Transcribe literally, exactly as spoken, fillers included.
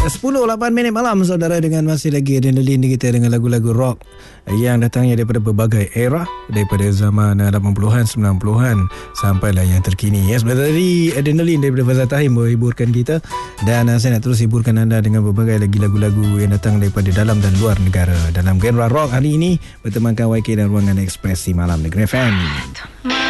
sepuluh lapan minit malam saudara, dengan masih lagi adrenalin kita dengan lagu-lagu rock yang datangnya daripada berbagai era, daripada zaman lapan puluhan, sembilan puluhan sampailah yang terkini. Ya, sebentar tadi adrenalin daripada Fazal Tahim menghiburkan kita, dan uh, saya nak terus hiburkan anda dengan berbagai lagi lagu-lagu yang datang daripada dalam dan luar negara dalam genre rock hari ini, bertemankan Y K dan Ruangan Ekspresi Malam Negeri F M.